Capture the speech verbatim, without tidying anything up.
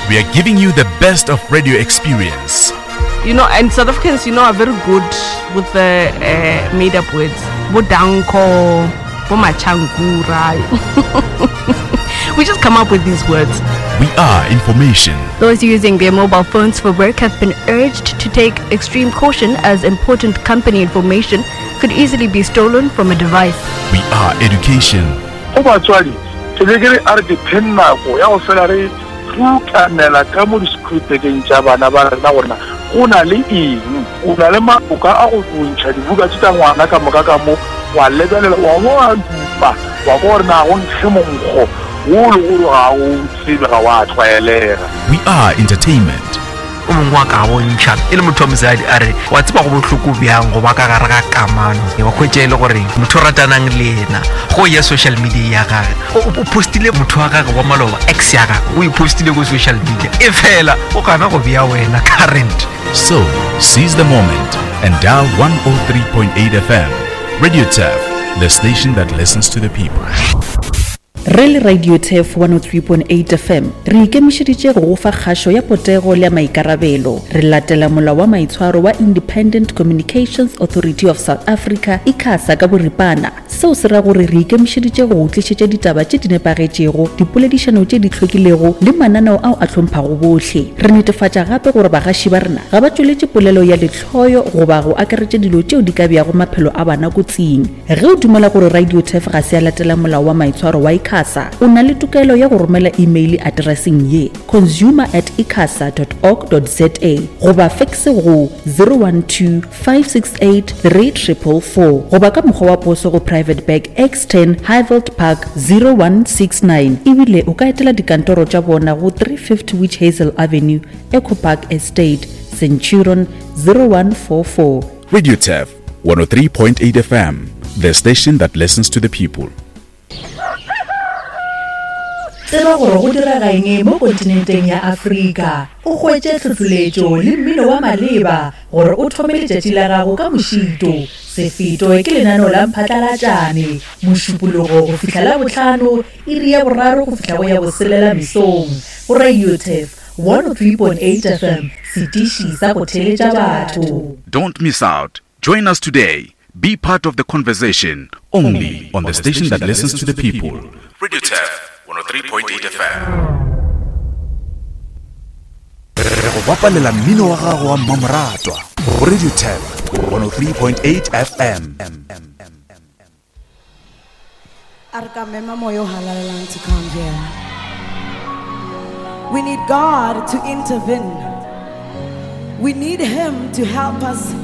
We are giving you the best of radio experience. You know, and South Africans, you know, are very good with the uh, made-up words. Bodanko, bomachangura. We just come up with these words. We are information. Those using their mobile phones for work have been urged to take extreme caution, as important company information could easily be stolen from a device. We are education. Kanela ka mo discripting tsa bana ba rena bona ona le eng ona le maboka a go ntšha dibuka tsa ngwana ka moka ka mo wa lebelela wa mo a dupa wa bona go ntshemonggo wo lo go ga o tsebe ga wa tshwaelega. We are entertainment. O mongwe wa ka bo ntšha e le motho wa mosadi a re wa tseba go bohloko bjang go ba ka gare ga kamano wa khwetše le gore motho o ratanang le yena go ya social media ya gage o postile motho wa gage wa maloba ex ya gage o ipostile go social media e fela o kana go bia wena current. So seize the moment and dial one oh three point eight F M. Radio T E F, the station that listens to the people. Re le Radio T E F one oh three point eight F M re ikemišeditše go fa kgašo ya potego le maikarabelo. Re latela molao wa maitshwaro wa Independent Communications Authority of South Africa ICASA ka boripana. Seo se ra gore re ikemišeditše go tlišetša ditaba tše di nepagetšego, dipoledišano tše di hlwekilego le mananeo ao a hlomphang bohle. Re netefatša gape gore bagaši ba rena ga ba tšweletše polelo ya lehloyo goba go akaretša dilo tšeo di ka bjago maphelo a bana kotsing. Ge o dumela gore Radio T E F ga se a latela molao wa maitshwaro wa ICASA, o na le tokelo ya go romela email addressing ye consumer at icasa dot org dot za goba faxe go zero one two five six eight three four four four goba ka mokgwa wa poso go Private Bag X ten Highveld Park zero one six nine. Ebile o ka etela dikantoro tša bona go three fifty Witch Hazel Avenue, Eco Park Estate, Centurion zero one four four. Radio T E F one oh three point eight F M, the station that listens to the people. Tseba gore go diraga eng mo kontinenteng ya Afrika. O hwetše tlhotloletšo le mmino wa maleba gore o thome letšatši la gago ka mošito. Sefeto ke lenaneo la mphatlalatšane mošupologo go fihla la bohlano iri ya boraro go fihla go ya boselela mesong. Go Radio T E F one oh three point eight F M, setiši sa go theletša batho. Don't miss out. Join us today. Be part of the conversation only on the station that listens to the people. Radio T E F one oh three point eight F M. Re go bapalela mmino wa gago wa mmamoratwa go Radio T E F one oh three point eight F M. Arka mema moyo halalang to come here. We need God to intervene. We need Him to help us